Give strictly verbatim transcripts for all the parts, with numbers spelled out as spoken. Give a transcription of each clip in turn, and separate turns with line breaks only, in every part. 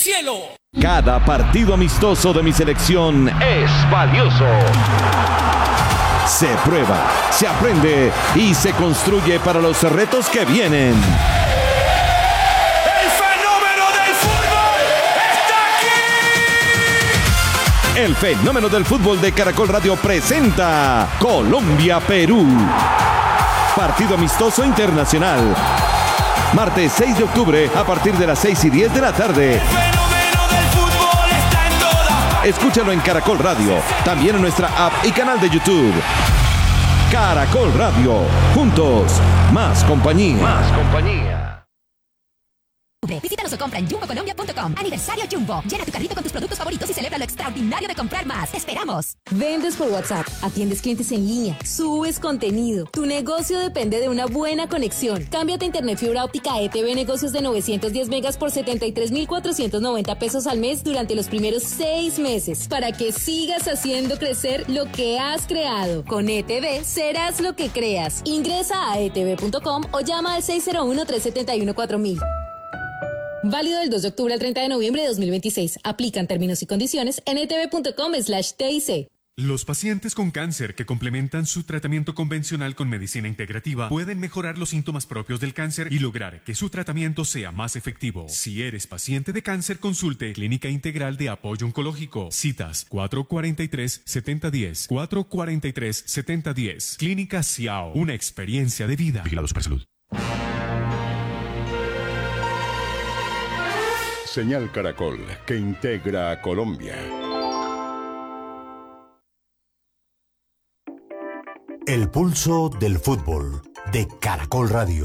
cielo.
Cada partido amistoso de mi selección es valioso. Se prueba, se aprende y se construye para los retos que vienen.
¡El fenómeno del fútbol está aquí!
El fenómeno del fútbol de Caracol Radio presenta Colombia-Perú. Partido amistoso internacional. Martes seis de octubre a partir de las seis y diez de la tarde.
El fenómeno del fútbol está en todas.
Escúchalo en Caracol Radio, también en nuestra app y canal de YouTube. Caracol Radio, juntos, más compañía. Más compañía.
Visítanos o compra en jumbo colombia punto com. Aniversario Jumbo. Llena tu carrito con tus productos favoritos y celebra lo extraordinario de comprar más. ¡Te esperamos!
Vendes por WhatsApp, atiendes clientes en línea, subes contenido. Tu negocio depende de una buena conexión. Cámbiate a internet fibra óptica E T V Negocios de novecientos diez megas por setenta y tres mil cuatrocientos noventa pesos al mes durante los primeros seis meses para que sigas haciendo crecer lo que has creado. Con E T V serás lo que creas. Ingresa a e t v punto com o llama al seis cero uno, tres siete uno, cuatro mil. Válido del dos de octubre al treinta de noviembre de dos mil veintiséis. Aplican términos y condiciones en e t v punto com slash t i c.
Los pacientes con cáncer que complementan su tratamiento convencional con medicina integrativa pueden mejorar los síntomas propios del cáncer y lograr que su tratamiento sea más efectivo. Si eres paciente de cáncer, consulte Clínica Integral de Apoyo Oncológico. Citas cuatro cuatro tres, siete cero uno cero, cuatro cuatro tres, siete cero uno cero. Clínica Ciao, una experiencia de vida. Vigilados para salud.
Señal Caracol, que integra a Colombia.
El pulso del fútbol de Caracol Radio.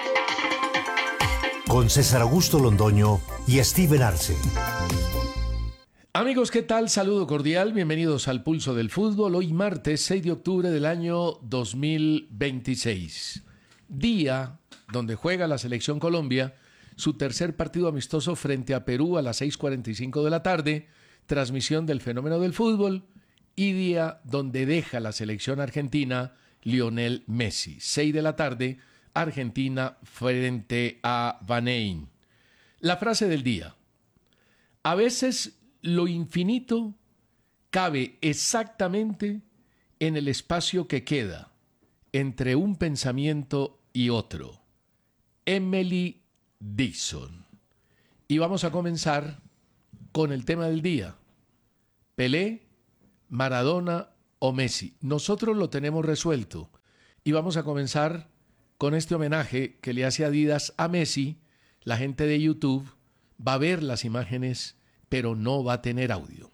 Con César Augusto Londoño y Steven Arce.
Amigos, ¿qué tal? Saludo cordial, bienvenidos al Pulso del Fútbol. Hoy martes seis de octubre del año dos mil veintiséis. Día donde juega la Selección Colombia su tercer partido amistoso frente a Perú a las seis cuarenta y cinco de la tarde, transmisión del fenómeno del fútbol, y día donde deja la selección argentina Lionel Messi. seis de la tarde, Argentina frente a Bahrein. La frase del día: a veces lo infinito cabe exactamente en el espacio que queda entre un pensamiento y otro. Emily Dixon. Y vamos a comenzar con el tema del día: Pelé, Maradona o Messi. Nosotros lo tenemos resuelto y vamos a comenzar con este homenaje que le hace Adidas a Messi. La gente de YouTube va a ver las imágenes, pero no va a tener audio.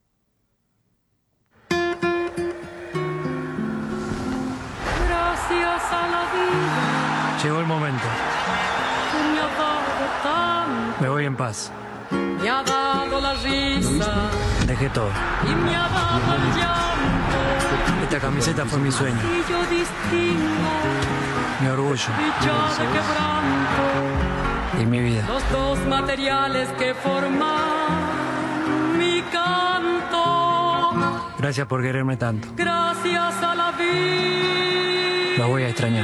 Gracias a la vida.
Llegó el momento.
Me ha dado tanto.
Me voy en paz.
Me ha dado la risa.
Dejé todo.
Y me ha dado el llanto.
Esta camiseta fue mi sueño.
Y yo distingo.
Mi orgullo.
Dicha de quebranto.
Y mi vida.
Los dos materiales que forman mi canto.
Gracias por quererme tanto.
Gracias a la vida.
Lo voy a extrañar.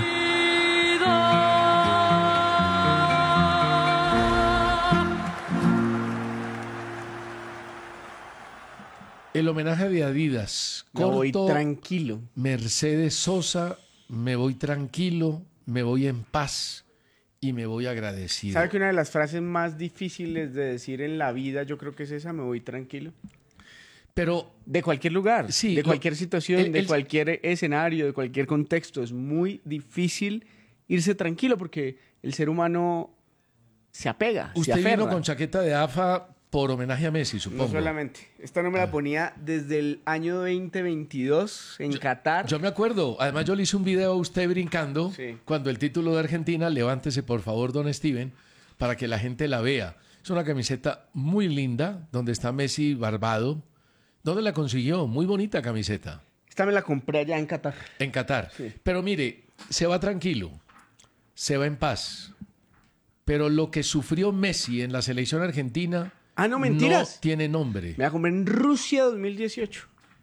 El homenaje de Adidas.
Me voy tranquilo.
Mercedes Sosa, me voy tranquilo, me voy en paz y me voy agradecido.
¿Sabe que una de las frases más difíciles de decir en la vida, yo creo que es esa: me voy tranquilo?
Pero
de cualquier lugar,
sí,
de
lo,
cualquier situación,
el,
de
el,
cualquier escenario, de cualquier contexto, es muy difícil irse tranquilo porque el ser humano se apega,
Usted
se aferra.
vino con chaqueta de A F A por homenaje a Messi, supongo.
No solamente. Esta no me la ponía desde el año veinte veintidós en
yo,
Qatar.
Yo me acuerdo. Además, yo le hice un video a usted brincando
sí.
cuando el título de Argentina, levántese por favor, don Steven, para que la gente la vea. Es una camiseta muy linda, donde está Messi barbado. ¿Dónde la consiguió? Muy bonita camiseta.
Esta me la compré allá en Qatar.
En Qatar.
Sí.
Pero mire, se va tranquilo, se va en paz. Pero lo que sufrió Messi en la selección argentina...
Ah, no, mentiras.
No tiene nombre.
Me la compré en Rusia dos mil dieciocho.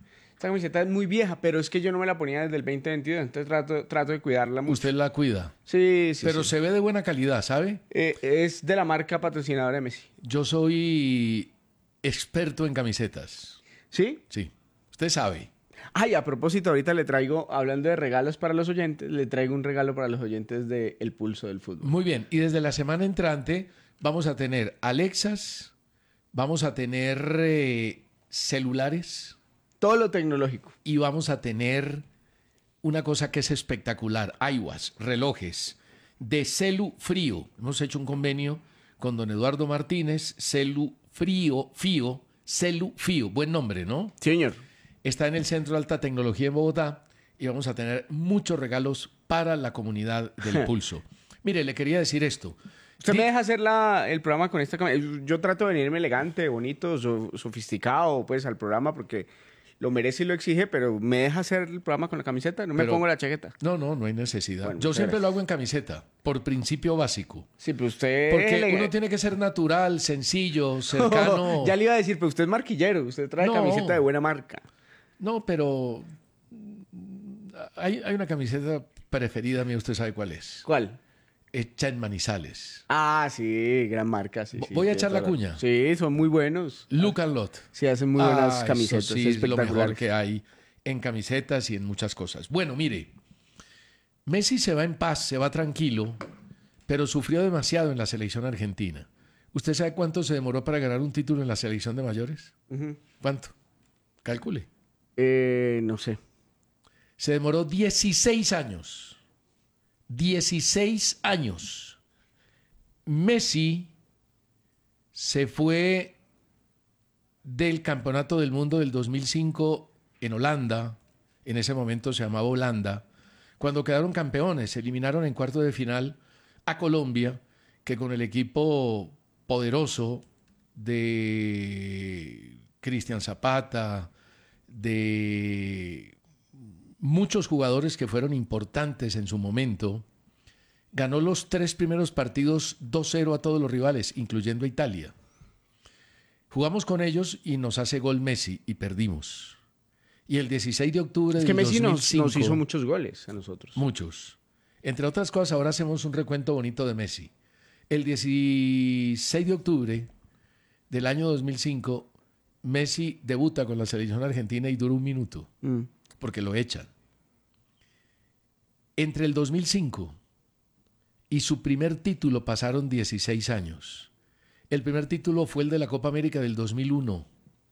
Esta camiseta es muy vieja, pero es que yo no me la ponía desde el veinte veintidós, entonces trato, trato de cuidarla mucho.
Usted la cuida.
Sí, sí.
Pero
sí.
se ve de buena calidad, ¿sabe?
Eh, es de la marca patrocinadora de Messi.
Yo soy experto en camisetas.
¿Sí?
Sí. Usted sabe.
Ay, a propósito, ahorita le traigo, hablando de regalos para los oyentes, le traigo un regalo para los oyentes de El Pulso del Fútbol.
Muy bien. Y desde la semana entrante vamos a tener Alexas, vamos a tener eh, celulares.
Todo lo tecnológico.
Y vamos a tener una cosa que es espectacular. iWatch, relojes de Celu Frío. Hemos hecho un convenio con don Eduardo Martínez. Celu Frío, Fío, Celu Fío. Buen nombre, ¿no?
Sí, señor.
Está en el Centro de Alta Tecnología en Bogotá y vamos a tener muchos regalos para la comunidad del Pulso. Mire, le quería decir esto.
¿Usted me deja hacer la, el programa con esta camiseta? Yo trato de venirme elegante, bonito, so, sofisticado, pues, al programa porque lo merece y lo exige, pero ¿me deja hacer el programa con la camiseta? No me
Pero,
pongo la chaqueta.
No, no, no hay necesidad.
Bueno,
Yo siempre
gracias.
lo hago en camiseta, por principio básico.
Sí, pero usted...
Porque
le-
uno tiene que ser natural, sencillo, cercano.
Ya le iba a decir, pero usted es marquillero, usted trae
No.
camiseta de buena marca.
No, pero hay, hay una camiseta preferida mía, usted sabe cuál es.
¿Cuál?
Hecha en Manizales.
Ah, sí, gran marca. Sí, sí,
Voy a
sí,
echar la
toda
cuña.
Sí, son muy buenos.
Look and Lot.
Sí, hacen muy buenas
Ah, eso
camisetas,
sí, es lo mejor
espectaculares.
que hay en camisetas y en muchas cosas. Bueno, mire, Messi se va en paz, se va tranquilo, pero sufrió demasiado en la selección argentina. ¿Usted sabe cuánto se demoró para ganar un título en la selección de mayores?
Ujú.
¿Cuánto? Calcule.
Eh, no sé.
Se demoró dieciséis años. dieciséis años. Messi se fue del Campeonato del Mundo del dos mil cinco en Holanda. En ese momento se llamaba Holanda. Cuando quedaron campeones, eliminaron en cuarto de final a Colombia, que con el equipo poderoso de Cristian Zapata, de muchos jugadores que fueron importantes en su momento, ganó los tres primeros partidos dos cero a todos los rivales, incluyendo a Italia. Jugamos con ellos y nos hace gol Messi y perdimos. Y el dieciséis de octubre
Es
del
que Messi nos,
dos mil cinco,
nos hizo muchos goles a nosotros.
Muchos. Entre otras cosas, ahora hacemos un recuento bonito de Messi. El dieciséis de octubre del año dos mil cinco, Messi debuta con la selección argentina y dura un minuto,
Mm.
porque lo echan. Entre el dos mil cinco y su primer título pasaron dieciséis años. El primer título fue el de la Copa América del dos mil uno.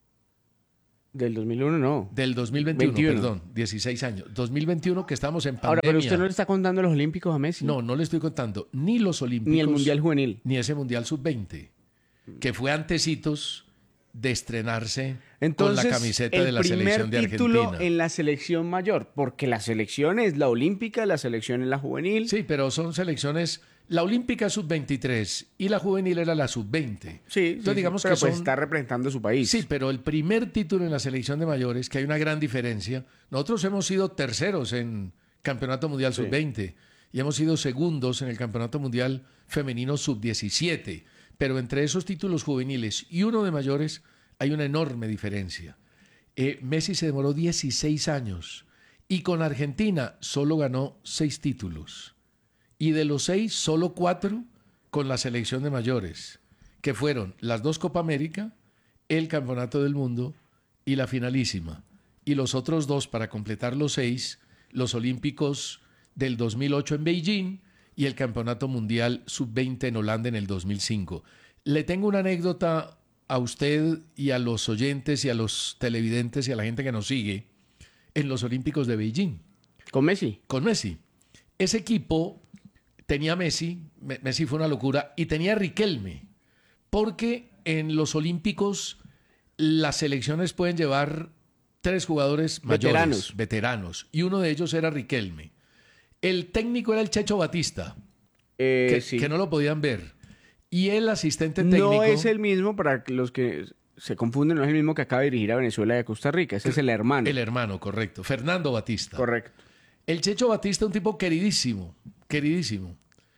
Del dos mil uno no.
Del dos mil veintiuno,
veintiuno.
perdón, dieciséis años. dos mil veintiuno que estamos en pandemia.
Ahora, pero usted no le está contando los Olímpicos a Messi.
No, no le estoy contando ni los Olímpicos.
Ni el Mundial Juvenil.
Ni ese Mundial sub veinte, que fue antecitos de estrenarse
Entonces,
con la camiseta
el
de la selección de
primer título
Argentina.
en la selección mayor, porque la selección es la olímpica, la selección es la juvenil.
Sí, pero son selecciones. La olímpica sub veintitrés y la juvenil era la sub veinte.
Sí,
Entonces,
sí,
digamos
pero
que
pues
son-
está representando su país.
Sí, pero el primer título en la selección de mayores, que hay una gran diferencia. Nosotros hemos sido terceros en Campeonato Mundial
Sí.
sub veinte y hemos sido segundos en el Campeonato Mundial Femenino sub diecisiete. Pero entre esos títulos juveniles y uno de mayores hay una enorme diferencia. Eh, Messi se demoró dieciséis años y con Argentina solo ganó seis títulos. Y de los seis, solo cuatro con la selección de mayores, que fueron las dos Copa América, el Campeonato del Mundo y la finalísima. Y los otros dos, para completar los seis, los Olímpicos del dos mil ocho en Beijing y el Campeonato Mundial sub veinte en Holanda en el dos mil cinco. Le tengo una anécdota a usted y a los oyentes y a los televidentes y a la gente que nos sigue en los Olímpicos de Beijing.
¿Con Messi?
Con Messi. Ese equipo tenía Messi, Me- Messi fue una locura, y tenía Riquelme, porque en los Olímpicos las selecciones pueden llevar tres jugadores mayores,
Veteranos.
veteranos, y uno de ellos era Riquelme. El técnico era el Checho Batista,
Eh,
que,
sí.
que no lo podían ver. Y el asistente técnico...
No es el mismo, para los que se confunden, no es el mismo que acaba de dirigir a Venezuela y a Costa Rica. Ese es el hermano.
El hermano, correcto. Fernando Batista.
Correcto.
El Checho Batista, un tipo queridísimo, queridísimo.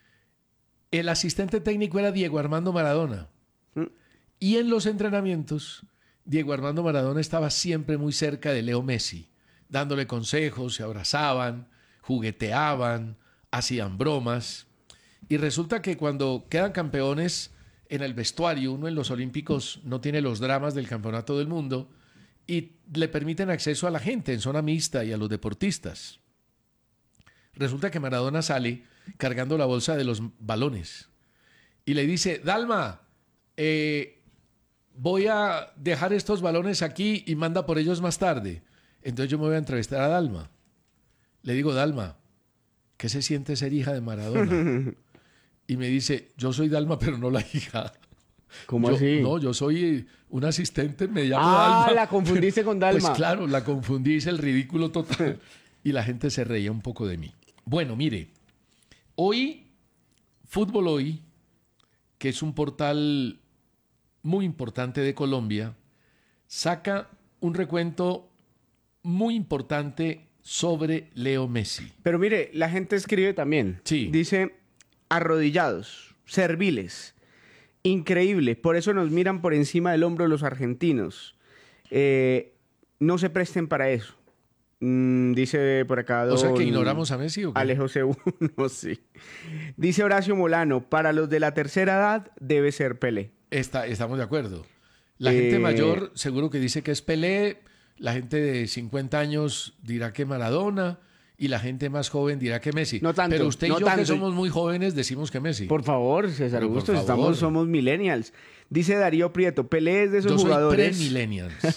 El asistente técnico era Diego Armando Maradona.
Mm.
Y en los entrenamientos, Diego Armando Maradona estaba siempre muy cerca de Leo Messi, dándole consejos, se abrazaban, jugueteaban, hacían bromas. Y resulta que cuando quedan campeones en el vestuario, uno en los Olímpicos no tiene los dramas del campeonato del mundo y le permiten acceso a la gente en zona mixta y a los deportistas. Resulta que Maradona sale cargando la bolsa de los balones y le dice, Dalma, eh, voy a dejar estos balones aquí y manda por ellos más tarde. Entonces yo me voy a entrevistar a Dalma. Le digo, Dalma, ¿qué se siente ser hija de Maradona? Y me dice, yo soy Dalma, pero no la hija.
¿Cómo
yo,
así?
No, yo soy un asistente, me llamo
ah,
Dalma.
la confundiste con Dalma.
Pues claro, la confundí, hice el ridículo total. Y la gente se reía un poco de mí. Bueno, mire, hoy, Fútbol Hoy, que es un portal muy importante de Colombia, saca un recuento muy importante sobre Leo Messi.
Pero mire, la gente escribe también.
Sí.
Dice, arrodillados, serviles, increíble, por eso nos miran por encima del hombro los argentinos. Eh, no se presten para eso. Mm, dice por acá... Don
O sea, que ignoramos a Messi, ¿o qué?
Alejo C uno, sí. Dice Horacio Molano, para los de la tercera edad debe ser Pelé.
Está, estamos de acuerdo. La
Eh,
gente mayor seguro que dice que es Pelé, la gente de cincuenta años dirá que Maradona y la gente más joven dirá que Messi.
No tanto,
Pero usted y
no
yo
tanto.
que somos muy jóvenes decimos que Messi.
Por favor, César
Pero por
Augusto,
favor.
estamos, somos millennials. Dice Darío Prieto, Pelé es de esos
yo soy
jugadores...
pre-millennials.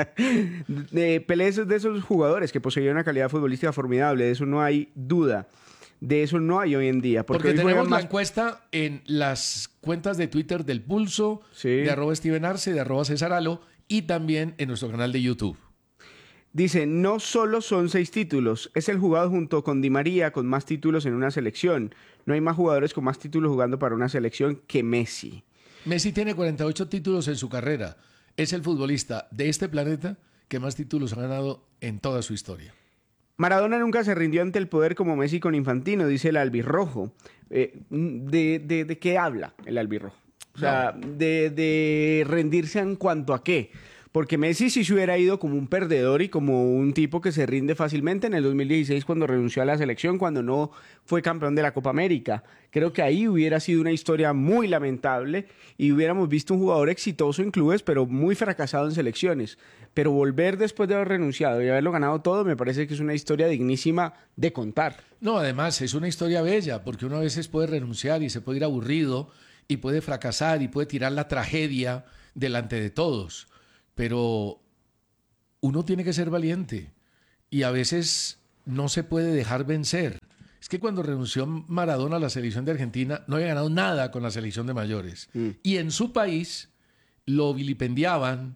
de Pelé es de esos jugadores que poseían una calidad futbolística formidable, de eso no hay duda. De eso no hay hoy en día. Porque,
Porque
hoy juegan
tenemos
más...
la encuesta en las cuentas de Twitter del Pulso,
Sí.
de arroba Steven Arce, de arroba César Alo, y también en nuestro canal de YouTube.
Dice, no solo son seis títulos, es el jugador junto con Di María con más títulos en una selección. No hay más jugadores con más títulos jugando para una selección que Messi.
Messi tiene cuarenta y ocho títulos en su carrera. Es el futbolista de este planeta que más títulos ha ganado en toda su historia.
Maradona nunca se rindió ante el poder como Messi con Infantino, dice el albirrojo. Eh, de, de, ¿De qué habla el albirrojo? O sea,
No.
de, de rendirse en cuanto a qué. Porque Messi sí se hubiera ido como un perdedor y como un tipo que se rinde fácilmente en el dos mil dieciséis cuando renunció a la selección, cuando no fue campeón de la Copa América. Creo que ahí hubiera sido una historia muy lamentable y hubiéramos visto un jugador exitoso en clubes, pero muy fracasado en selecciones. Pero volver después de haber renunciado y haberlo ganado todo, me parece que es una historia dignísima de contar.
No, además es una historia bella, porque uno a veces puede renunciar y se puede ir aburrido y puede fracasar y puede tirar la tragedia delante de todos. Pero uno tiene que ser valiente y a veces no se puede dejar vencer. Es que cuando renunció Maradona a la selección de Argentina no había ganado nada con la selección de mayores. Mm. Y en su país lo vilipendiaban,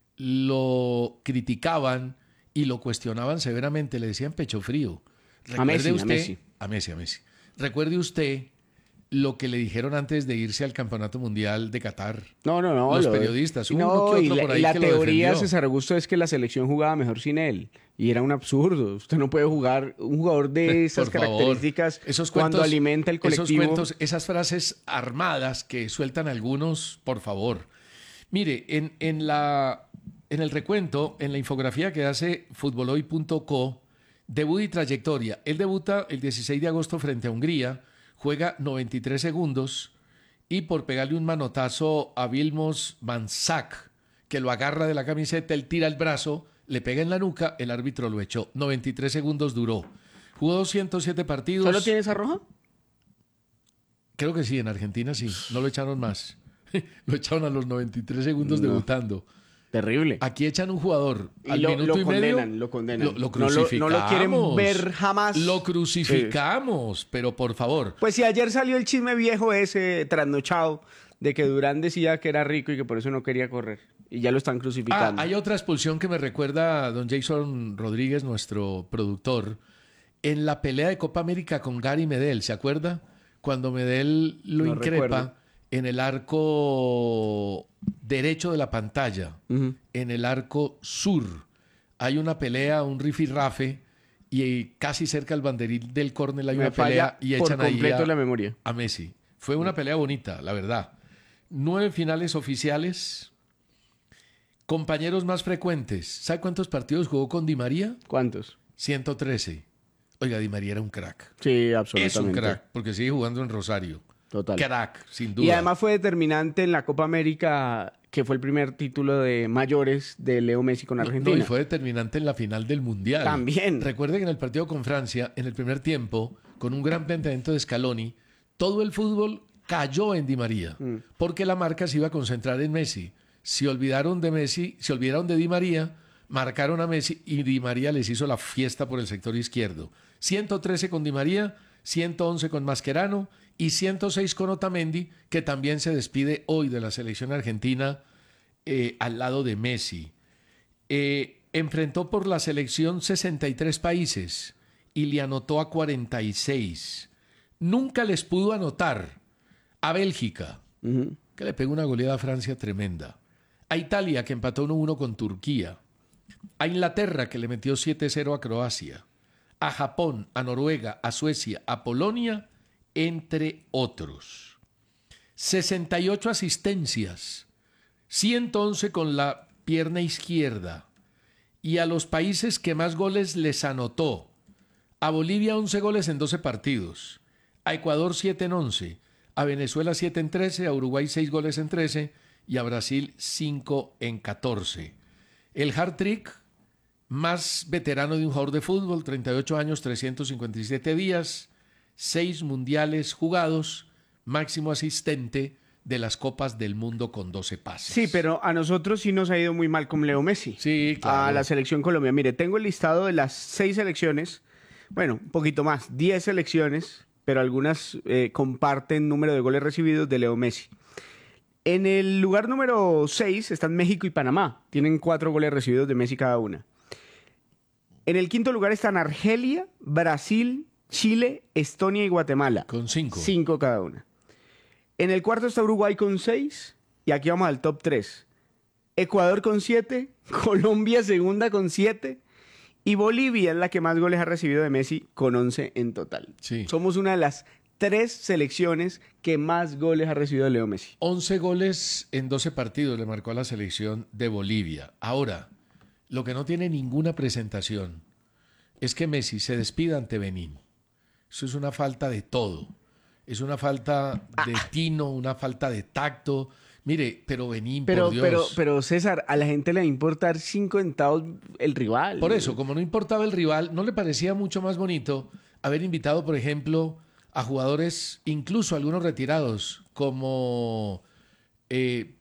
lo criticaban y lo cuestionaban severamente. Le decían pecho frío.
A Messi,
usted,
a Messi.
A Messi, a Messi. Recuerde usted lo que le dijeron antes de irse al Campeonato Mundial de Qatar.
No, no, no.
Los
lo,
periodistas. Hubo
no,
uno que
y
otro
la,
por ahí
y la
que lo
teoría,
defendió.
César Augusto, es que la selección jugaba mejor sin él. Y era un absurdo. Usted no puede jugar un jugador de esas
Por favor.
características
Esos
cuando
cuentos-
alimenta el colectivo.
Esos cuentos, esas frases armadas que sueltan algunos, por favor. Mire, en, en, la, en el recuento, en la infografía que hace futbolhoy punto co, debut y trayectoria. Él debuta el dieciséis de agosto frente a Hungría, juega noventa y tres segundos y por pegarle un manotazo a Vilmos Mansak, que lo agarra de la camiseta, él tira el brazo, le pega en la nuca, el árbitro lo echó. noventa y tres segundos duró. Jugó doscientos siete partidos.
¿Solo tiene esa roja?
Creo que sí, en Argentina sí. No lo echaron más. Lo echaron a los noventa y tres segundos
No.
debutando.
Terrible.
Aquí echan un jugador
Y
al
lo,
minuto
lo
y
condenan,
medio.
lo condenan.
Lo, lo
No
crucificamos.
No lo quieren ver jamás.
Lo crucificamos, pero por favor.
Pues si ayer salió el chisme viejo ese trasnochado de que Durán decía que era rico y que por eso no quería correr. Y ya lo están
Ah,
crucificando.
hay otra expulsión que me recuerda a don Jason Rodríguez, nuestro productor, en la pelea de Copa América con Gary Medel, ¿se acuerda? Cuando Medel lo
No
increpa
recuerdo.
en el arco derecho de la pantalla,
Ujú.
en el arco sur. Hay una pelea, un rifirrafe, y casi cerca al banderín del córner hay
Me
una pelea
falla
y
por
echan ahí
completo
a,
la memoria.
a Messi. Fue una pelea bonita, la verdad. Nueve finales oficiales. Compañeros más frecuentes. ¿Sabe cuántos partidos jugó con Di María?
¿Cuántos?
ciento trece. Oiga, Di María era un crack.
Sí, absolutamente.
Es un crack, porque sigue jugando en Rosario.
Total.
Crack, sin duda.
Y además fue determinante en la Copa América, que fue el primer título de mayores de Leo Messi con Argentina.
No, y fue determinante en la final del Mundial.
También.
Recuerde que en el partido con Francia, en el primer tiempo, con un gran planteamiento de Scaloni, todo el fútbol cayó en Di María, mm. porque la marca se iba a concentrar en Messi. Se olvidaron de Messi, se olvidaron de Di María, marcaron a Messi y Di María les hizo la fiesta por el sector izquierdo. ciento trece con Di María, ciento once con Mascherano y ciento seis con Otamendi, que también se despide hoy de la selección argentina eh, al lado de Messi. Eh, enfrentó por la selección sesenta y tres países y le anotó a cuarenta y seis. Nunca les pudo anotar a Bélgica, uh-huh. que le pegó una goleada a Francia tremenda. A Italia, que empató uno uno con Turquía. A Inglaterra, que le metió siete cero a Croacia. A Japón, a Noruega, a Suecia, a Polonia, entre otros. sesenta y ocho asistencias, ciento once con la pierna izquierda. Y a los países que más goles les anotó. A Bolivia once goles en doce partidos. A Ecuador siete en once. A Venezuela siete en trece. A Uruguay seis goles en trece. Y a Brasil cinco en catorce. El hat-trick más veterano de un jugador de fútbol, treinta y ocho años, trescientos cincuenta y siete días, seis mundiales jugados, máximo asistente de las Copas del Mundo con doce pases.
Sí, pero a nosotros sí nos ha ido muy mal con Leo Messi.
Sí, claro.
A la selección Colombia. Mire, tengo el listado de las seis selecciones, bueno, un poquito más, diez selecciones, pero algunas eh, comparten número de goles recibidos de Leo Messi. En el lugar número seis están México y Panamá. Tienen cuatro goles recibidos de Messi cada una. En el quinto lugar están Argelia, Brasil, Chile, Estonia y Guatemala.
Con cinco.
Cinco cada una. En el cuarto está Uruguay con seis. Y aquí vamos al top tres. Ecuador con siete. Colombia segunda con siete. Y Bolivia es la que más goles ha recibido de Messi con once en total.
Sí.
Somos una de las tres selecciones que más goles ha recibido Leo Messi.
once goles en doce partidos le marcó a la selección de Bolivia. Ahora, lo que no tiene ninguna presentación es que Messi se despida ante Benín. Eso es una falta de todo. Es una falta de ah. tino, una falta de tacto. Mire, pero Benín,
pero,
por Dios.
Pero, pero César, a la gente le va a importar cinco centavos el rival.
Por eso, como no importaba el rival, ¿no le parecía mucho más bonito haber invitado, por ejemplo, a jugadores, incluso algunos retirados, como, eh,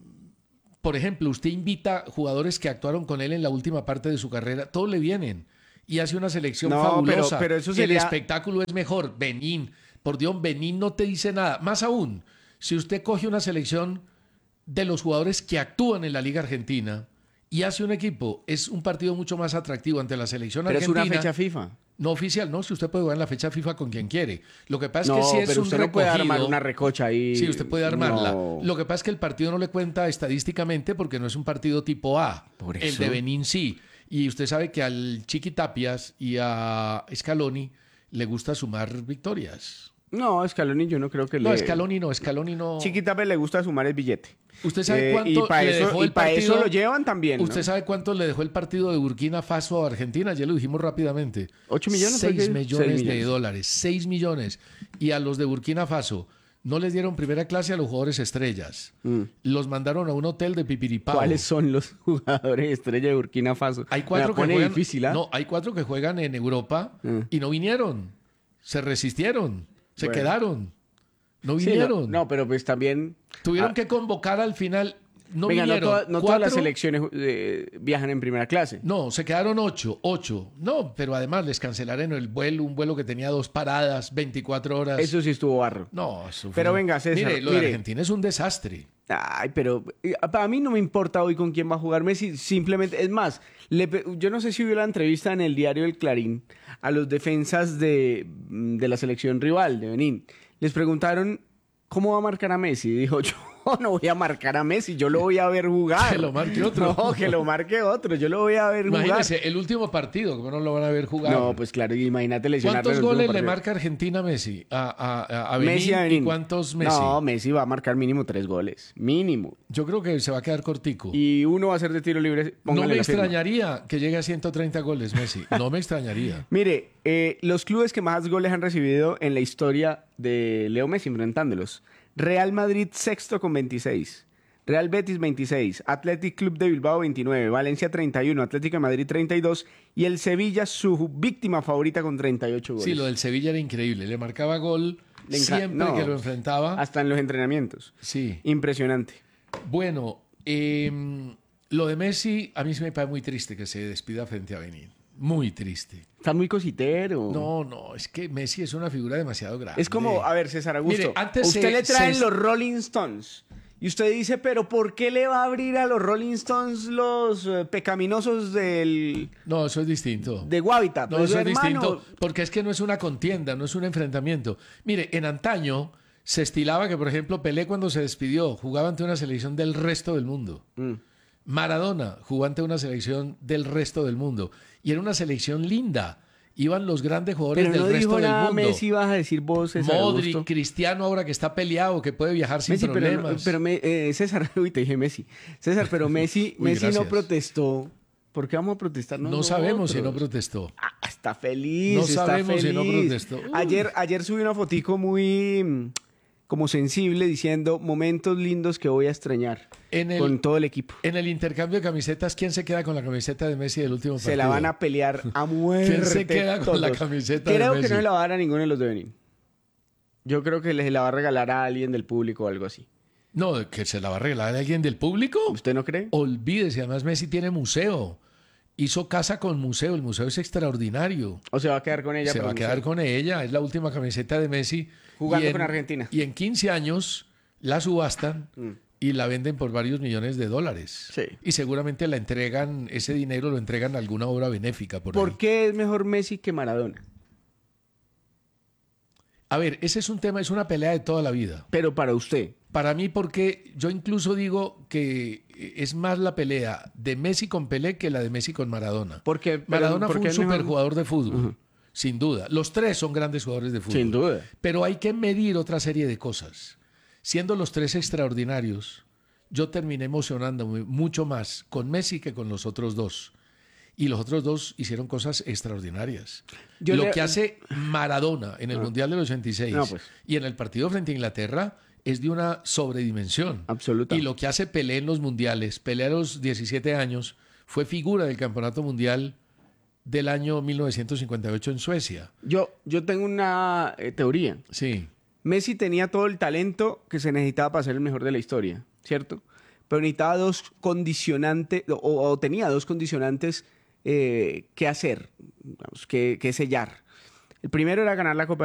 por ejemplo, usted invita jugadores que actuaron con él en la última parte de su carrera, todos le vienen y hace una selección
no,
fabulosa.
Pero, pero eso sería...
El espectáculo es mejor. Benín, por Dios, Benín no te dice nada. Más aún, si usted coge una selección de los jugadores que actúan en la Liga Argentina y hace un equipo, es un partido mucho más atractivo ante la selección
pero
argentina.
Pero es una fecha FIFA.
No oficial, no, si usted puede jugar en la fecha FIFA con quien quiere. Lo que pasa
no,
es que si es
pero
un
usted
recogido,
no puede armar una recocha ahí.
Sí, usted puede armarla.
No.
Lo que pasa es que el partido no le cuenta estadísticamente porque no es un partido tipo A.
Por eso.
El de Benín sí. Y usted sabe que al Chiqui Tapias y a Scaloni le gusta sumar victorias.
No, Scaloni yo no creo que
no,
le...
No, Scaloni no, Scaloni no...
Chiqui Tapias le gusta sumar el billete.
¿Usted sabe cuánto
eh, y para
le
eso,
dejó el
y para
partido?
eso lo llevan también,
¿Usted
¿no?
sabe cuánto le dejó el partido de Burkina Faso a Argentina? Ya lo dijimos rápidamente.
¿Ocho millones?
Seis millones,
Seis
de
millones.
dólares. Seis millones. Y a los de Burkina Faso no les dieron primera clase a los jugadores estrellas. Mm. Los mandaron a un hotel de Pipiripao.
¿Cuáles son los jugadores estrella de Burkina Faso?
Hay cuatro que juegan,
difícil, ¿eh?
no, hay cuatro que juegan en Europa mm. y no vinieron. Se resistieron. Se bueno. quedaron. No vinieron.
Sí, no, no, pero pues también...
Tuvieron
ah,
que convocar al final... No
Venga,
vinieron.
no, toda, no
¿Cuatro?
todas las selecciones eh, viajan en primera clase.
No, se quedaron ocho, ocho. No, pero además les cancelaron el vuelo, un vuelo que tenía dos paradas, veinticuatro horas.
Eso sí estuvo barro.
No, eso fue...
Pero venga, César,
mire, lo
mire.
de Argentina es un desastre.
Ay, pero para mí no me importa hoy con quién va a jugar Messi, simplemente, es más, le, yo no sé si vio la entrevista en el diario El Clarín a los defensas de, de la selección rival de Benín. Les preguntaron, ¿cómo va a marcar a Messi? Dijo, yo, no voy a marcar a Messi, yo lo voy a ver jugar.
Que lo marque otro.
No, que lo marque otro, yo lo voy a ver
Imagínese,
jugar.
el último partido, ¿cómo no lo van a ver jugar?
No, pues claro, imagínate lesionarlo.
¿Cuántos
en el último
goles le
partido.
marca Argentina a Messi? A, a, a Benín,
Messi a
¿y
Benín.
cuántos Messi?
No, Messi va a marcar mínimo tres goles, mínimo.
Yo creo que se va a quedar cortico.
Y uno va a ser de tiro libre.
No
póngale
me
la firma.
extrañaría que llegue a ciento treinta goles Messi. No me extrañaría.
Mire, eh, los clubes que más goles han recibido en la historia de Leo Messi enfrentándolos. Real Madrid sexto con veintiséis. Real Betis veintiséis. Athletic Club de Bilbao veintinueve. Valencia treinta y uno. Atlético de Madrid treinta y dos. Y el Sevilla, su víctima favorita, con treinta y ocho goles.
Sí, lo del Sevilla era increíble. Le marcaba gol
Le enca-
siempre
no,
que lo enfrentaba.
Hasta en los entrenamientos.
Sí.
Impresionante.
Bueno, eh, lo de Messi, a mí se me parece muy triste que se despida frente a Benín. Muy triste.
Está muy cositero.
No, no, es que Messi es una figura demasiado grande.
Es como, a ver, César Augusto.
Mire, antes
usted
se-
le traen
se-
los Rolling Stones. Y usted dice, pero ¿por qué le va a abrir a los Rolling Stones los eh, pecaminosos del
No, eso es distinto.
de Guavita?
No,
Pues,
eso es
hermano,
distinto, porque es que no es una contienda, no es un enfrentamiento. Mire, en antaño se estilaba que, por ejemplo, Pelé cuando se despidió jugaba ante una selección del resto del mundo.
Mm.
Maradona jugó ante una selección del resto del mundo. Y era una selección linda. Iban los grandes jugadores
Pero
del
no
resto
dijo
del
nada
mundo.
Messi, vas a decir vos, César
Modric,
Augusto.
Cristiano ahora que está peleado, que puede viajar sin
Messi, pero, no-
problemas.
pero me- eh, César, uy, te dije Messi. César, pero Messi,
Uy,
Messi no
gracias.
protestó. ¿Por qué vamos a protestar
no
nosotros?
sabemos si no protestó.
Ah, está feliz,
No
está
sabemos si
feliz.
no protestó. Uy.
Ayer, ayer subí una fotico muy mm, como sensible diciendo momentos lindos que voy a extrañar
En el-
con todo el equipo.
En el intercambio de camisetas, ¿quién se queda con la camiseta de Messi del último partido?
Se la van a pelear a muerte.
¿Quién se queda con la
todos.
camiseta de
Creo que
Messi?
no se la va a dar a ninguno de los de Benín. Yo creo que les la va a regalar a alguien del público o algo así.
No, que se la va a regalar a alguien del público.
¿Usted no cree?
Olvídese, además Messi tiene museo. Hizo casa con museo, el museo es extraordinario.
¿O se va a quedar con ella?
Se
para
va a
el
quedar
museo?
con ella, es la última camiseta de Messi.
Jugando
Y en-
con Argentina.
Y en quince años la subastan
Mm.
y la venden por varios millones de dólares.
Sí.
Y seguramente la entregan, ese dinero lo entregan a alguna obra benéfica por,
¿Por
ahí.
qué es mejor Messi que Maradona?
A ver, ese es un tema, es una pelea de toda la vida.
Pero para usted.
Para mí, porque yo incluso digo que es más la pelea de Messi con Pelé que la de Messi con Maradona.
Porque pero-
Maradona
porque
fue un
es mejor-
superjugador de fútbol, sin duda. Los tres son grandes jugadores de fútbol.
Sin duda.
Pero hay que medir otra serie de cosas. Siendo los tres extraordinarios, yo terminé emocionándome mucho más con Messi que con los otros dos. Y los otros dos hicieron cosas extraordinarias.
Yo
Lo
le-
que hace Maradona en el
Ah.
Mundial del ochenta y seis
No, pues.
y en el partido frente a Inglaterra es de una sobredimensión.
Absoluta.
Y lo que hace Pelé en los mundiales, Pelé a los diecisiete años, fue figura del campeonato mundial del año mil novecientos cincuenta y ocho en Suecia.
Yo, yo tengo una eh, teoría.
Sí.
Messi tenía todo el talento que se necesitaba para ser el mejor de la historia, ¿cierto? Pero necesitaba dos condicionantes, o, o tenía dos condicionantes eh, que hacer, digamos, que, que sellar. El primero era ganar la Copa